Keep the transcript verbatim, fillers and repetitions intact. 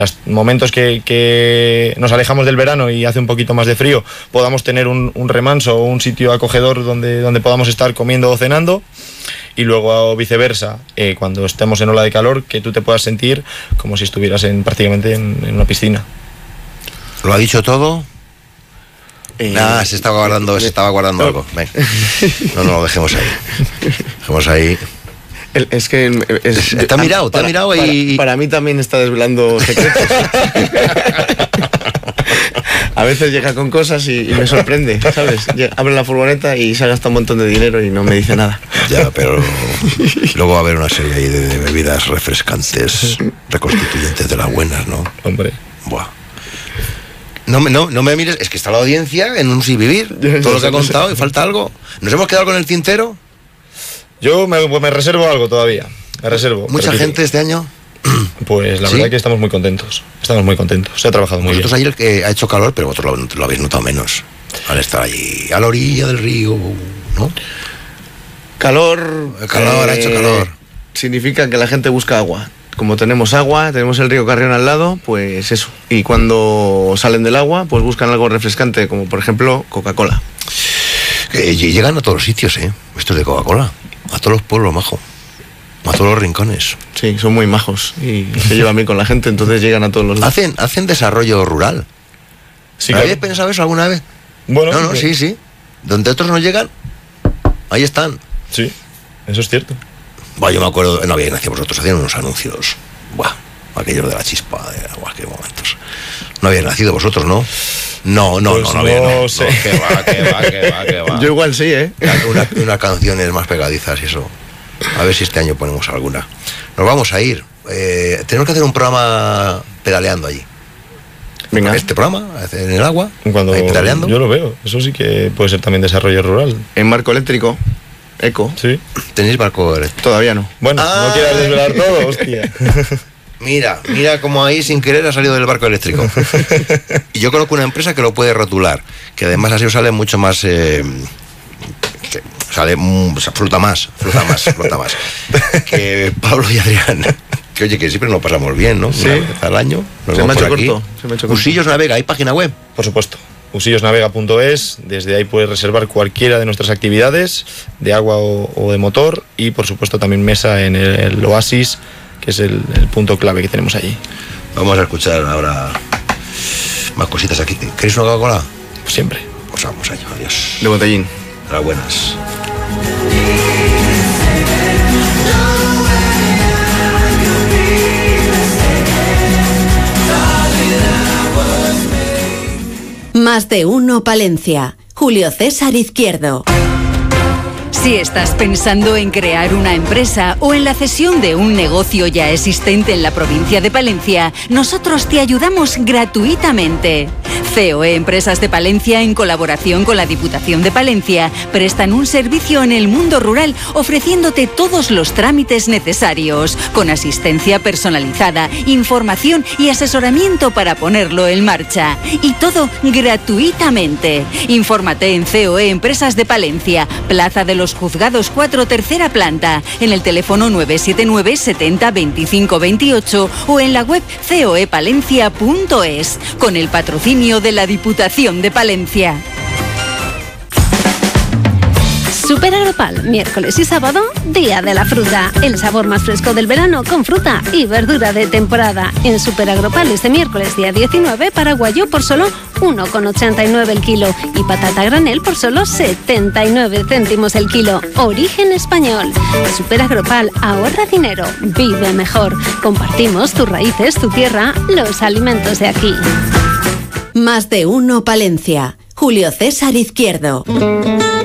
los momentos que, que nos alejamos del verano y hace un poquito más de frío, podamos tener un, un remanso o un sitio acogedor donde, donde podamos estar comiendo o cenando, y luego viceversa, eh, cuando estemos en ola de calor, que tú te puedas sentir como si estuvieras en, prácticamente en, en una piscina. ¿Lo ha dicho todo? Eh, Nada, se estaba guardando, se estaba guardando no. algo. Ven. No, no, lo dejemos ahí. Dejemos ahí. El- Es que es- Te ha mirado, te ha para- mirado y- para, para mí también está desvelando secretos. A veces llega con cosas y, y me sorprende, ¿sabes? Llega- abre la furgoneta y se ha gastado un montón de dinero y no me dice nada. Ya, pero luego va a haber una serie ahí de, de bebidas refrescantes, reconstituyentes de las buenas, ¿no? Hombre. Buah. No me, no, no me mires, es que está la audiencia en un sin vivir, todo lo que ha contado, y falta algo. ¿Nos hemos quedado con el tintero? Yo me, me reservo algo todavía, me reservo. Mucha Pero, gente este año. Pues la ¿Sí? verdad que estamos muy contentos, estamos muy contentos, se ha trabajado muy Vosotros bien. ayer que ha hecho calor, pero vosotros lo, lo habéis notado menos. Al estar allí, a la orilla del río, ¿no? Calor. El calor, ha hecho calor. Significa que la gente busca agua. Como tenemos agua, tenemos el río Carrión al lado, pues eso. Y cuando salen del agua, pues buscan algo refrescante, como por ejemplo Coca-Cola. Que llegan a todos los sitios, ¿eh? Esto es de Coca-Cola. A todos los pueblos, majo. A todos los rincones. Sí, son muy majos y se llevan bien con la gente, entonces llegan a todos los lados. Hacen, hacen desarrollo rural. Sí, ¿Habéis claro. pensado eso alguna vez? Bueno, No, no, que- sí, sí. Donde otros no llegan, ahí están. Sí, eso es cierto. Buah, yo me acuerdo, no había nacido vosotros, hacían unos anuncios. Buah, aquellos de la chispa, de, buah, qué momentos. No había nacido vosotros, ¿no? No, no, Pues no, no había. no No, sé. no, que va, que va, que va, que va. Yo igual sí, ¿eh? Una, unas canciones más pegadizas y eso. A ver si este año ponemos alguna. Nos vamos a ir. Eh, tenemos que hacer un programa pedaleando allí. Venga. Este programa, en el agua, Cuando ahí pedaleando. yo lo veo, eso sí que puede ser también desarrollo rural. En marco eléctrico, eco, Sí. Tenéis barco eléctrico. todavía no. Bueno, Ah. no quieras desvelar todo, hostia. Mira, mira cómo ahí sin querer ha salido del barco eléctrico. Y yo conozco una empresa que lo puede rotular, que además así os sale mucho más... Eh, que sale, mm, o sea, flota más, flota más, flota más. Que Pablo y Adrián, que oye, que siempre nos pasamos bien, ¿no? Sí. Una vez al año. Nos Se me vamos ha hecho por aquí. corto, se me ha hecho corto. Usillos Navega, ¿hay página web? Por supuesto. usillosnavega punto es, desde ahí puedes reservar cualquiera de nuestras actividades, de agua o, o de motor, y por supuesto también mesa en el, el Oasis, que es el, el punto clave que tenemos allí. Vamos a escuchar ahora más cositas aquí. ¿Queréis una Coca-Cola? Siempre. Pues vamos allá, adiós. De botellín. Las buenas. Más de uno Palencia. Julio César Izquierdo. Si estás pensando en crear una empresa o en la cesión de un negocio ya existente en la provincia de Palencia, nosotros te ayudamos gratuitamente. C O E Empresas de Palencia, en colaboración con la Diputación de Palencia, prestan un servicio en el mundo rural ofreciéndote todos los trámites necesarios, con asistencia personalizada, información y asesoramiento para ponerlo en marcha. Y todo gratuitamente. Infórmate en C O E Empresas de Palencia, Plaza de los Juzgados cuatro, tercera planta, en el teléfono nueve siete nueve setenta veinticinco veintiocho o en la web coepalencia punto es, con el patrocinio de la Diputación de Palencia. Super Agropal, miércoles y sábado, día de la fruta. El sabor más fresco del verano con fruta y verdura de temporada. En Super Agropal este miércoles día diecinueve, paraguayo por solo uno con ochenta y nueve el kilo y patata granel por solo setenta y nueve céntimos el kilo. Origen español. Super Agropal, ahorra dinero, vive mejor. Compartimos tus raíces, tu tierra, los alimentos de aquí. Más de uno Palencia. Julio César Izquierdo.